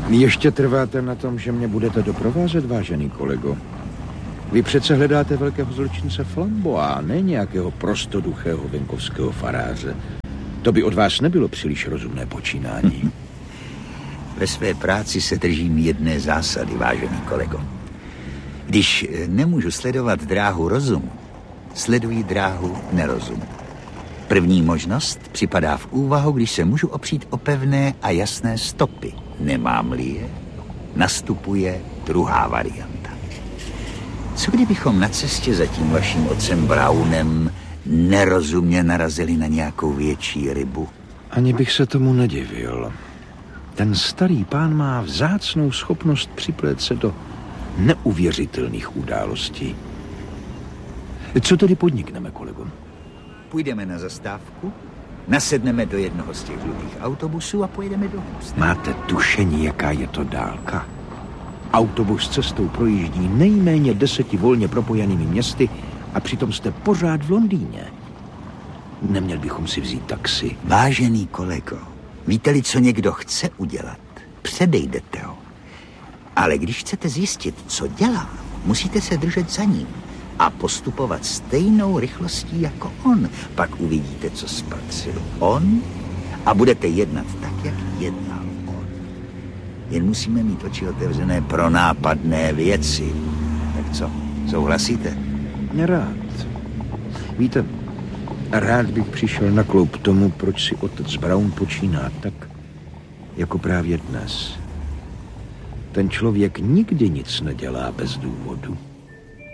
Ještě trváte na tom, že mě budete doprovázet, vážený kolego? Vy přece hledáte velkého zločince Flamboa, ne nějakého prostoduchého venkovského faráře. To by od vás nebylo příliš rozumné počínání. Ve své práci se držím jedné zásady, vážený kolego. Když nemůžu sledovat dráhu rozumu, sleduji dráhu nerozumu. První možnost připadá v úvahu, když se můžu opřít o pevné a jasné stopy. Nemám-li je, nastupuje druhá varianta. Co kdybychom na cestě za tím vaším otcem Brownem nerozumně narazili na nějakou větší rybu? Ani bych se tomu nedivil. Ten starý pán má vzácnou schopnost připlét se do neuvěřitelných událostí. Co tedy podnikneme, kolego? Půjdeme na zastávku, nasedneme do jednoho z těch žlutých autobusů a pojedeme do Houstonu. Máte tušení, jaká je to dálka? Autobus cestou projíždí nejméně 10 volně propojenými městy a přitom jste pořád v Londýně. Neměl bychom si vzít taxi. Vážený kolego, víte-li, co někdo chce udělat, předejdete ho. Ale když chcete zjistit, co dělá, musíte se držet za ním a postupovat stejnou rychlostí jako on. Pak uvidíte, co spatřil on a budete jednat tak, jak jednal on. Jen musíme mít oči otevřené pro nápadné věci. Tak co, souhlasíte? Rád. Víte, rád bych přišel na kloup tomu, proč si otec Brown počíná tak, jako právě dnes. Ten člověk nikdy nic nedělá bez důvodu.